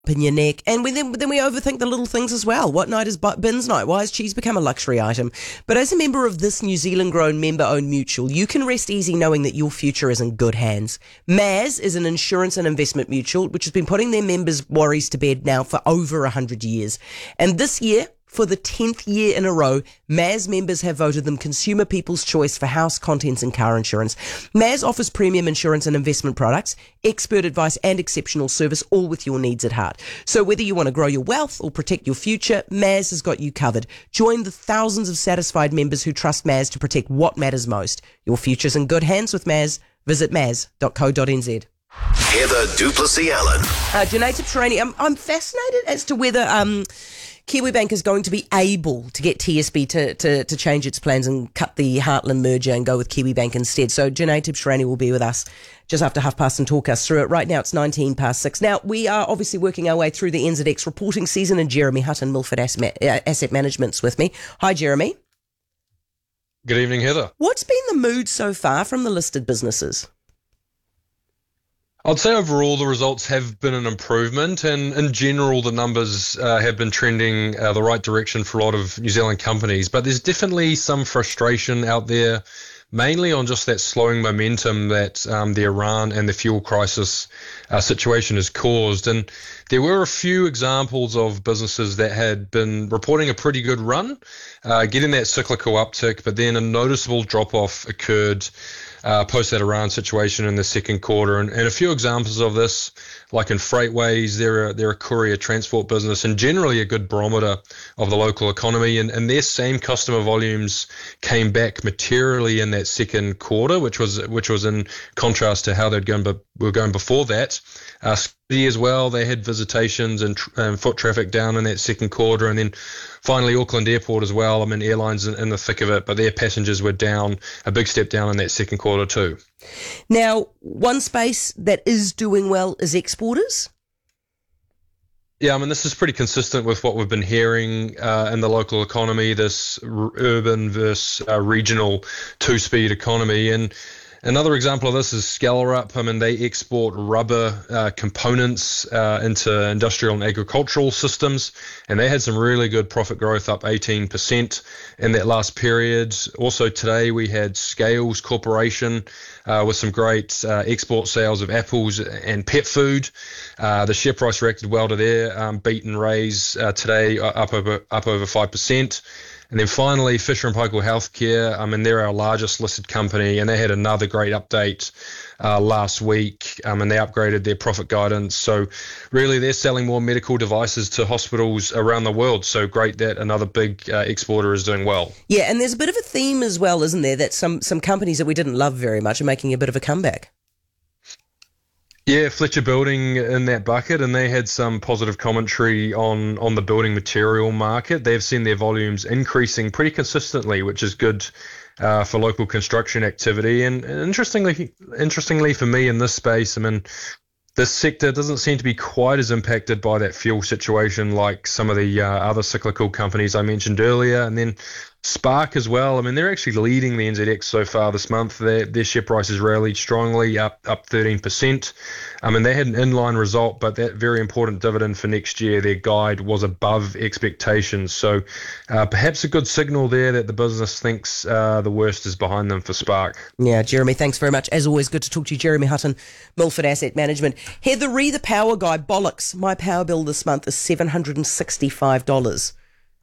in your neck, and then we overthink the little things as well. What night is bins night? Why has cheese become a luxury item? But as a member of this New Zealand-grown member-owned mutual, you can rest easy knowing that your future is in good hands. MAS is an insurance and investment mutual which has been putting their members' worries to bed now for over 100 years. And this year, for the 10th year in a row, MAS members have voted them Consumer People's Choice for house, contents and car insurance. MAS offers premium insurance and investment products, expert advice and exceptional service, all with your needs at heart. So whether you want to grow your wealth or protect your future, MAS has got you covered. Join the thousands of satisfied members who trust MAS to protect what matters most. Your future's in good hands with MAS. Visit mas.co.nz. Heather Duplessis-Allen. Junaid Tibshirani, I'm fascinated as to whether Kiwibank is going to be able to get TSB to change its plans and cut the Heartland merger and go with Kiwibank instead. So Junaid Tibshirani will be with us just after 6:30 and talk us through it. Right now it's 6:19. Now, we are obviously working our way through the NZX reporting season, and Jeremy Hutton, Milford Asset Management's with me. Hi, Jeremy. Good evening, Heather. What's been the mood so far from the listed businesses? I'd say overall the results have been an improvement, and in general the numbers have been trending the right direction for a lot of New Zealand companies. But there's definitely some frustration out there, mainly on just that slowing momentum that the Iran and the fuel crisis situation has caused. And there were a few examples of businesses that had been reporting a pretty good run, getting that cyclical uptick, but then a noticeable drop-off occurred post that Iran situation in the second quarter. And a few examples of this, like in Freightways, they're a courier transport business and generally a good barometer of the local economy. And their same customer volumes came back materially in that second quarter, which was in contrast to how were going before that. City as well, they had visitations and foot traffic down in that second quarter. And then finally, Auckland Airport as well. I mean, airlines in the thick of it, but their passengers were down, a big step down in that second quarter too. Now, one space that is doing well is exporters. Yeah, I mean, this is pretty consistent with what we've been hearing in the local economy, this urban versus regional two-speed economy. And another example of this is Skellerup. I mean, they export rubber components into industrial and agricultural systems, and they had some really good profit growth, up 18% in that last period. Also today we had Scales Corporation with some great export sales of apples and pet food. The share price reacted well to their beat and raise today, up over 5%. And then finally, Fisher & Paykel Healthcare, I mean, they're our largest listed company, and they had another great update last week, and they upgraded their profit guidance. So really, they're selling more medical devices to hospitals around the world. So great that another big exporter is doing well. Yeah, and there's a bit of a theme as well, isn't there, that some companies that we didn't love very much are making a bit of a comeback. Yeah, Fletcher Building in that bucket, and they had some positive commentary on the building material market. They've seen their volumes increasing pretty consistently, which is good for local construction activity. And interestingly for me in this space, I mean, this sector doesn't seem to be quite as impacted by that fuel situation like some of the other cyclical companies I mentioned earlier. And then Spark as well. I mean, they're actually leading the NZX so far this month. Their share price has rallied strongly, up 13%. I mean, they had an inline result, but that very important dividend for next year, their guide was above expectations. So perhaps a good signal there that the business thinks the worst is behind them for Spark. Yeah, Jeremy, thanks very much. As always, good to talk to you. Jeremy Hutton, Milford Asset Management. Heather Ree, the power guy, bollocks. My power bill this month is $765.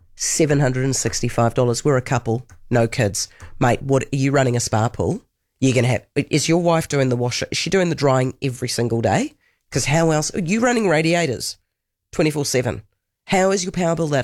$765. We're a couple, no kids. Mate, what are you running a spa pool? You're going to have, is your wife doing the washer? Is she doing the drying every single day? Because how else, are you running radiators 24/7? How is your power bill that